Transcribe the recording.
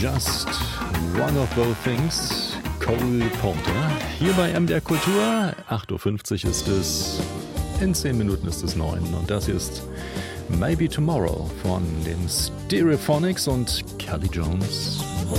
Just One of Those Things, Cole Porter. Hier bei MDR Kultur, 8.50 Uhr ist es, in 10 Minuten ist es 9. Und das hier ist Maybe Tomorrow von den Stereophonics und Kelly Jones.